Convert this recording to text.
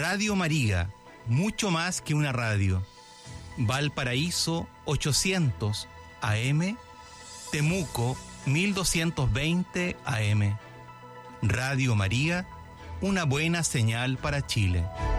Radio María, mucho más que una radio. Valparaíso 800 AM, Temuco 1220 AM. Radio María, una buena señal para Chile.